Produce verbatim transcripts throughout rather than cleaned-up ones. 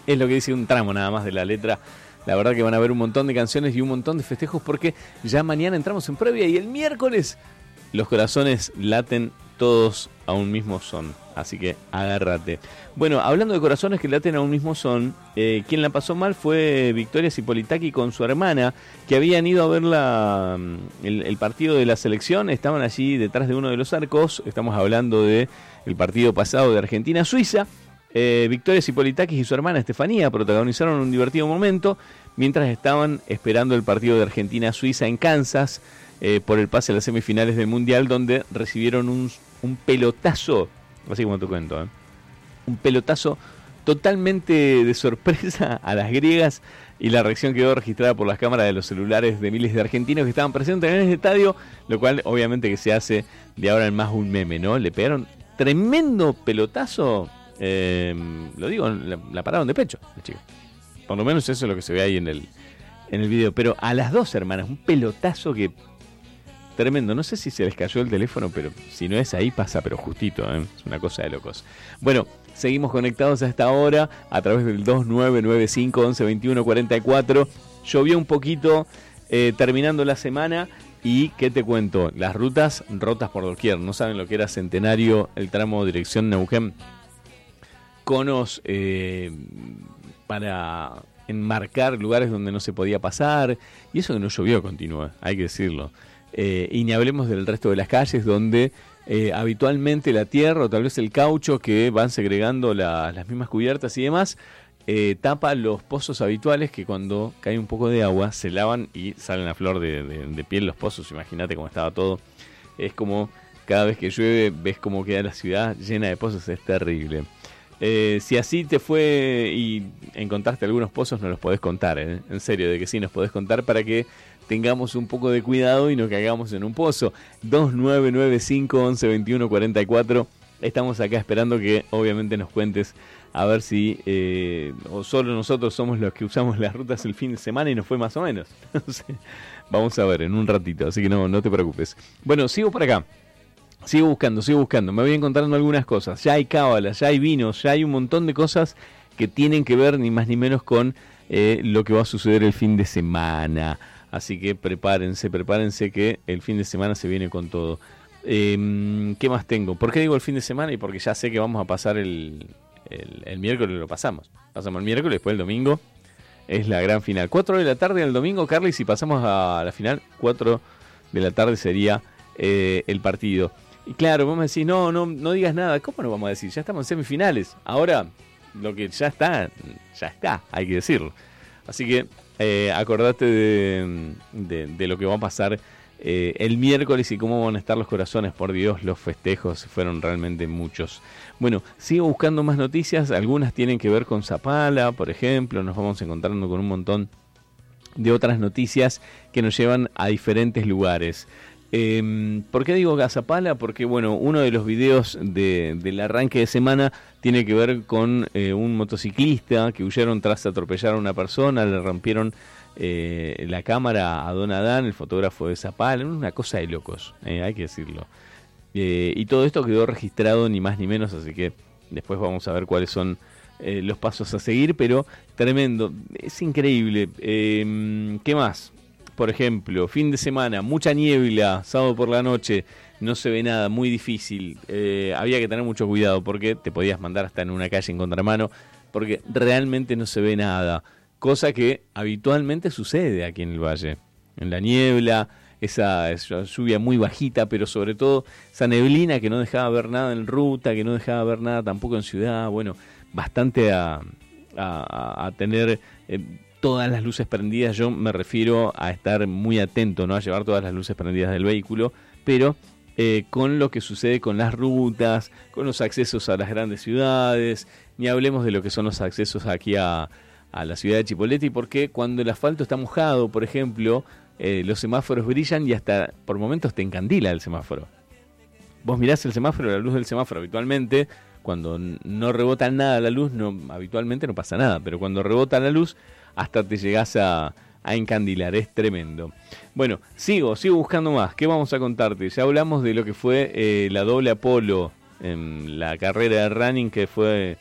Es lo que dice un tramo nada más de la letra. La verdad que van a haber un montón de canciones y un montón de festejos porque ya mañana entramos en previa y el miércoles los corazones laten todos a un mismo son. Así que agárrate. Bueno, hablando de corazones que laten a un mismo son, eh, quien la pasó mal fue Victoria Cipolitaki con su hermana, que habían ido a ver la, el, el partido de la selección. Estaban allí detrás de uno de los arcos. Estamos hablando de el partido pasado de Argentina-Suiza. Eh, Victoria Cipolitakis y su hermana Estefanía protagonizaron un divertido momento mientras estaban esperando el partido de Argentina-Suiza en Kansas eh, por el pase a las semifinales del Mundial, donde recibieron un, un pelotazo, así como te cuento, ¿eh? un pelotazo totalmente de sorpresa a las griegas, y la reacción quedó registrada por las cámaras de los celulares de miles de argentinos que estaban presentes en el estadio, lo cual obviamente que se hace de ahora en más un meme, ¿no? Le pegaron tremendo pelotazo. Eh, lo digo, la, la pararon de pecho, la chica. Por lo menos eso es lo que se ve ahí en el en el video. Pero a las dos hermanas, un pelotazo que tremendo. No sé si se les cayó el teléfono, pero si no es ahí pasa, pero justito, ¿eh? Es una cosa de locos. Bueno, seguimos conectados a esta hora a través del dos nueve nueve cinco once veintiuno cuarenta y cuatro. Llovió un poquito eh, terminando la semana. Y, ¿qué te cuento? Las rutas rotas por doquier. No saben lo que era Centenario, el tramo dirección Neuquén. Conos eh, para enmarcar lugares donde no se podía pasar, y eso que no llovió continuo, hay que decirlo. Eh, y ni hablemos del resto de las calles donde eh, habitualmente la tierra o tal vez el caucho que van segregando la, las mismas cubiertas y demás eh, tapa los pozos habituales que cuando cae un poco de agua se lavan y salen a flor de, de, de piel los pozos. Imagínate cómo estaba todo. Es como cada vez que llueve ves cómo queda la ciudad llena de pozos, es terrible. Eh, si así te fue y encontraste algunos pozos, nos los podés contar, ¿eh? En serio, de que sí nos podés contar para que tengamos un poco de cuidado y no caigamos en un pozo. dos nueve nueve cinco once veintiuno cuarenta y cuatro. Estamos acá esperando que obviamente nos cuentes a ver si eh, o solo nosotros somos los que usamos las rutas el fin de semana y nos fue más o menos. No sé. Vamos a ver en un ratito, así que no, no te preocupes. Bueno, sigo por acá. Sigo buscando, sigo buscando, me voy encontrando algunas cosas. Ya hay cábalas, ya hay vinos, ya hay un montón de cosas que tienen que ver ni más ni menos con eh, lo que va a suceder el fin de semana. Así que prepárense, prepárense que el fin de semana se viene con todo. Eh, ¿Qué más tengo? ¿Por qué digo el fin de semana? Y porque ya sé que vamos a pasar el, el, el miércoles, lo pasamos. Pasamos el miércoles, después el domingo es la gran final. cuatro de la tarde el domingo, Carly, si pasamos a la final, cuatro de la tarde sería eh, el partido. Y claro, vos me decís, no, no, no digas nada. ¿Cómo no vamos a decir? Ya estamos en semifinales. Ahora, lo que ya está, ya está, hay que decirlo. Así que eh, acordate de, de, de lo que va a pasar eh, el miércoles y cómo van a estar los corazones. Por Dios, los festejos fueron realmente muchos. Bueno, sigo buscando más noticias. Algunas tienen que ver con Zapala, por ejemplo. Nos vamos encontrando con un montón de otras noticias que nos llevan a diferentes lugares. Eh, ¿Por qué digo Zapala? Porque bueno, uno de los videos de, del arranque de semana tiene que ver con eh, un motociclista que huyeron tras atropellar a una persona, le rompieron eh, la cámara a Don Adán, el fotógrafo de Zapala, una cosa de locos, eh, hay que decirlo. Eh, y todo esto quedó registrado ni más ni menos, así que después vamos a ver cuáles son eh, los pasos a seguir, pero tremendo, es increíble. Eh, ¿Qué más? Por ejemplo, fin de semana, mucha niebla, sábado por la noche, no se ve nada, muy difícil. Eh, había que tener mucho cuidado porque te podías mandar hasta en una calle en contramano, porque realmente no se ve nada. Cosa que habitualmente sucede aquí en el valle. En la niebla, esa, esa lluvia muy bajita, pero sobre todo esa neblina que no dejaba ver nada en ruta, que no dejaba ver nada tampoco en ciudad. Bueno, bastante a, a, a tener... Eh, todas las luces prendidas. Yo me refiero a estar muy atento, no a llevar todas las luces prendidas del vehículo, pero eh, con lo que sucede con las rutas, con los accesos a las grandes ciudades, ni hablemos de lo que son los accesos aquí a, a la ciudad de Chipoleti, porque cuando el asfalto está mojado, por ejemplo, eh, los semáforos brillan y hasta por momentos te encandila el semáforo. Vos mirás el semáforo, la luz del semáforo habitualmente, cuando no rebota nada la luz, no, habitualmente no pasa nada, pero cuando rebota la luz, hasta te llegás a, a encandilar, es tremendo. Bueno, sigo, sigo buscando más. ¿Qué vamos a contarte? Ya hablamos de lo que fue eh, la doble Apolo, en la carrera de running que fue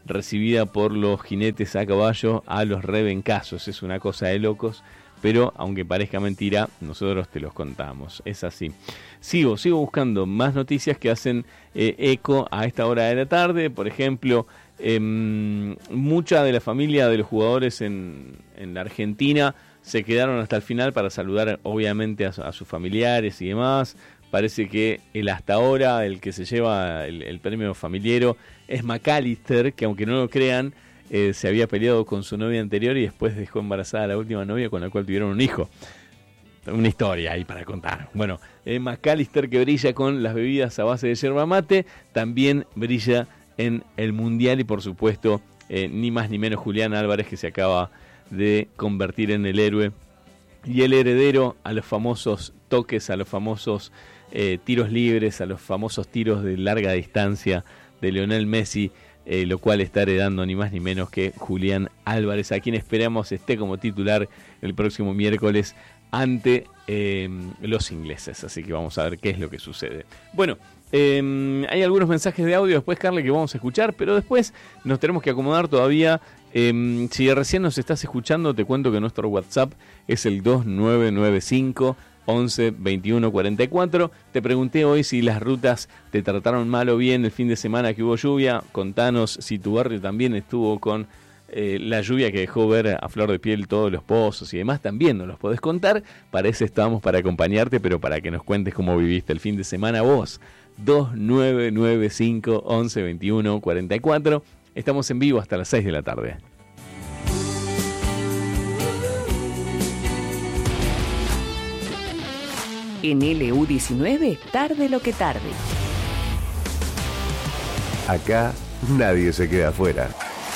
recibida por los jinetes a caballo a los rebencazos. Es una cosa de locos, pero aunque parezca mentira, nosotros te los contamos. Es así. Sigo, sigo buscando más noticias que hacen eh, eco a esta hora de la tarde. Por ejemplo, eh, mucha de la familia de los jugadores en, en la Argentina se quedaron hasta el final para saludar obviamente a, a sus familiares y demás. Parece que el hasta ahora, el que se lleva el, el premio familiero, es McAllister, que aunque no lo crean, eh, se había peleado con su novia anterior y después dejó embarazada a la última novia con la cual tuvieron un hijo. Una historia ahí para contar. Bueno, eh, McAllister, que brilla con las bebidas a base de yerba mate, también brilla en el Mundial y por supuesto, eh, ni más ni menos Julián Álvarez, que se acaba de convertir en el héroe y el heredero a los famosos toques, a los famosos eh, tiros libres, a los famosos tiros de larga distancia de Lionel Messi, eh, lo cual está heredando ni más ni menos que Julián Álvarez, a quien esperamos esté como titular el próximo miércoles ante eh, los ingleses. Así que vamos a ver qué es lo que sucede. Bueno, eh, hay algunos mensajes de audio después, Carle, que vamos a escuchar, pero después nos tenemos que acomodar todavía. Eh, si recién nos estás escuchando, te cuento que nuestro WhatsApp es el dos nueve nueve cinco once veintiuno cuarenta y cuatro. Te pregunté hoy si las rutas te trataron mal o bien el fin de semana que hubo lluvia. Contanos si tu barrio también estuvo con eh, la lluvia que dejó ver a flor de piel todos los pozos y demás. También nos los podés contar. Para eso estamos, para acompañarte, pero para que nos cuentes cómo viviste el fin de semana vos. dos nueve nueve cinco once veintiuno cuarenta y cuatro. Estamos en vivo hasta las seis de la tarde. En L U diecinueve, tarde lo que tarde. Acá nadie se queda afuera.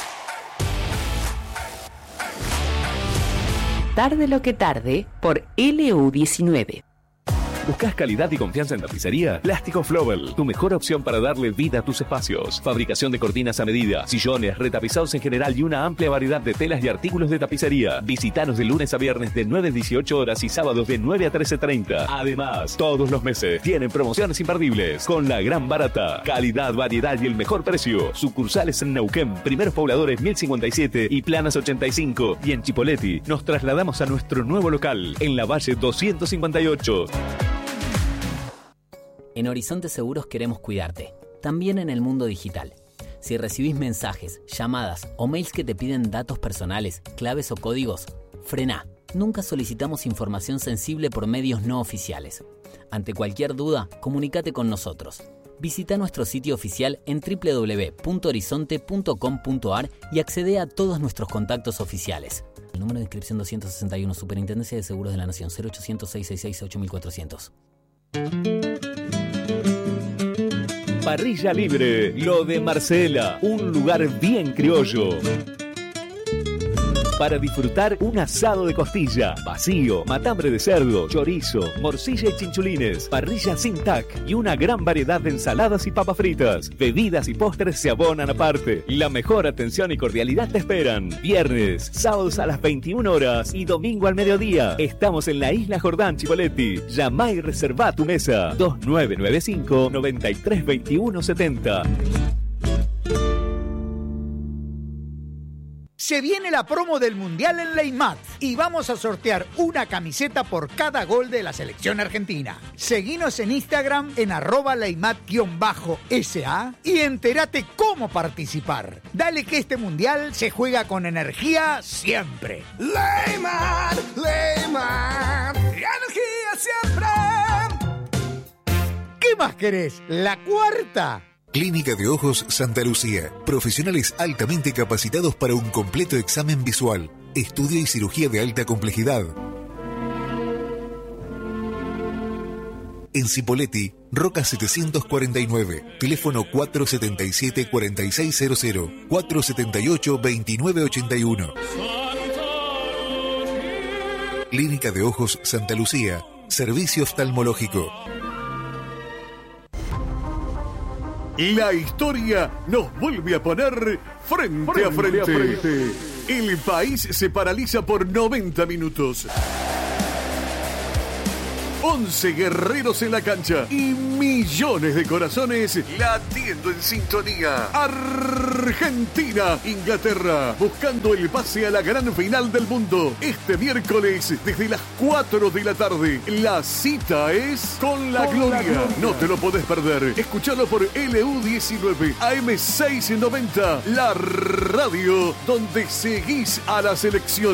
Tarde lo que tarde por L U diecinueve. ¿Buscas calidad y confianza en tapicería? Plástico Flowell, tu mejor opción para darle vida a tus espacios. Fabricación de cortinas a medida, sillones, retapizados en general y una amplia variedad de telas y artículos de tapicería. Visítanos de lunes a viernes de nueve a dieciocho horas y sábados de nueve a trece treinta. Además, todos los meses tienen promociones imperdibles con la gran barata. Calidad, variedad y el mejor precio. Sucursales en Neuquén, Primeros Pobladores mil cincuenta y siete y Planas ochenta y cinco. Y en Chipoleti nos trasladamos a nuestro nuevo local en la Valle doscientos cincuenta y ocho. En Horizonte Seguros queremos cuidarte, también en el mundo digital. Si recibís mensajes, llamadas o mails que te piden datos personales, claves o códigos, frená. Nunca solicitamos información sensible por medios no oficiales. Ante cualquier duda, comunícate con nosotros. Visita nuestro sitio oficial en doble u doble u doble u punto horizonte punto com punto a r y accede a todos nuestros contactos oficiales. El número de inscripción doscientos sesenta y uno, Superintendencia de Seguros de la Nación, cero ochocientos, seiscientos sesenta y seis, ocho mil cuatrocientos. Parrilla Libre, lo de Marcela, un lugar bien criollo. Para disfrutar un asado de costilla, vacío, matambre de cerdo, chorizo, morcilla y chinchulines, parrilla sin tac y una gran variedad de ensaladas y papas fritas. Bebidas y postres se abonan aparte. La mejor atención y cordialidad te esperan. Viernes, sábados a las veintiuna horas y domingo al mediodía. Estamos en la Isla Jordán, Chipoleti. Llama y reserva tu mesa. dos nueve nueve cinco, noventa y tres veintiuno setenta. Se viene la promo del Mundial en Leimat y vamos a sortear una camiseta por cada gol de la selección argentina. Seguinos en Instagram en arroba Leimat-sa y entérate cómo participar. Dale que este Mundial se juega con energía siempre. Leimat, Leimat, energía siempre. ¿Qué más querés? ¿La cuarta? Clínica de Ojos Santa Lucía. Profesionales altamente capacitados para un completo examen visual, estudio y cirugía de alta complejidad. En Cipolletti, Roca setecientos cuarenta y nueve, teléfono cuatro setenta y siete, cuarenta y seis cero cero, cuatro setenta y ocho, veintinueve ochenta y uno. Clínica de Ojos Santa Lucía, servicio oftalmológico. La historia nos vuelve a poner frente, frente, a, frente. a frente. El país se paraliza por noventa minutos. once guerreros en la cancha y millones de corazones latiendo en sintonía. Argentina, Inglaterra, buscando el pase a la gran final del mundo. Este miércoles desde las cuatro de la tarde. La cita es con la, con gloria. la gloria. No te lo podés perder. Escuchalo por L U diecinueve A M seiscientos noventa, la radio donde seguís a la selección.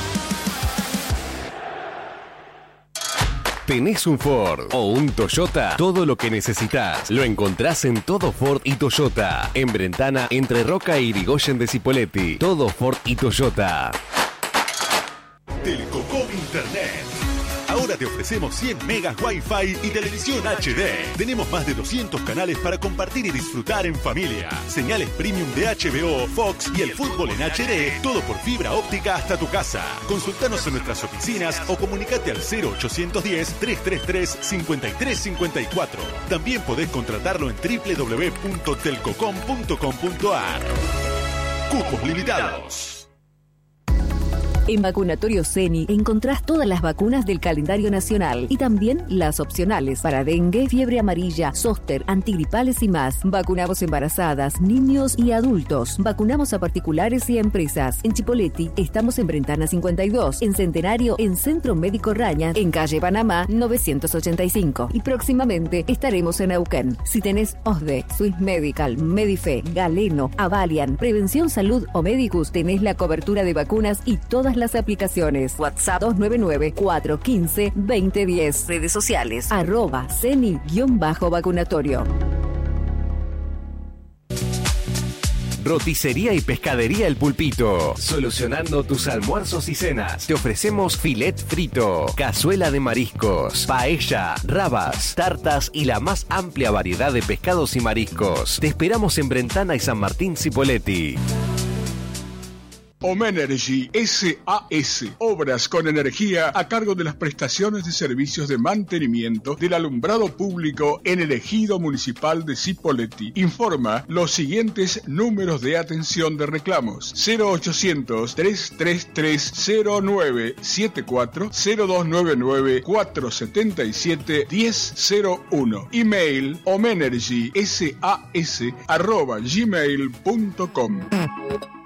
¿Tenés un Ford o un Toyota? Todo lo que necesitas lo encontrás en Todo Ford y Toyota. En Brentana, entre Roca e Irigoyen de Cipolletti. Todo Ford y Toyota. Telcocom Internet. Ahora te ofrecemos cien megas Wi-Fi y televisión H D. Tenemos más de doscientos canales para compartir y disfrutar en familia. Señales premium de H B O, Fox y el fútbol en H D. Todo por fibra óptica hasta tu casa. Consultanos en nuestras oficinas o comunicate al cero ochocientos diez, trescientos treinta y tres, cincuenta y tres cincuenta y cuatro. También podés contratarlo en doble u doble u doble u punto telcocom punto com punto a r. Cupos limitados. En Vacunatorio Ceni encontrás todas las vacunas del calendario nacional y también las opcionales para dengue, fiebre amarilla, zóster, antigripales y más. Vacunamos embarazadas, niños y adultos. Vacunamos a particulares y a empresas. En Chipolletti estamos en Brentana cincuenta y dos, en Centenario en Centro Médico Raña, en calle Panamá novecientos ochenta y cinco y próximamente estaremos en Neuquén. Si tenés O S D E, Swiss Medical, Medife, Galeno, Avalian, Prevención Salud o Medicus, tenés la cobertura de vacunas y todas las aplicaciones. WhatsApp dos nueve nueve, cuatro uno cinco, dos cero uno cero. Redes sociales arroba ceni-vacunatorio. Roticería y pescadería El Pulpito. Solucionando tus almuerzos y cenas. Te ofrecemos filet frito, cazuela de mariscos, paella, rabas, tartas y la más amplia variedad de pescados y mariscos. Te esperamos en Brentana y San Martín Cipolletti. Omenergy S A S, obras con energía a cargo de las prestaciones de servicios de mantenimiento del alumbrado público en el ejido municipal de Cipolletti. Informa los siguientes números de atención de reclamos: cero ochocientos, trescientos treinta y tres, cero nueve siete cuatro, cero dos nueve nueve, cuatro siete siete, uno cero cero uno. Email omenergysas arroba gmail punto com.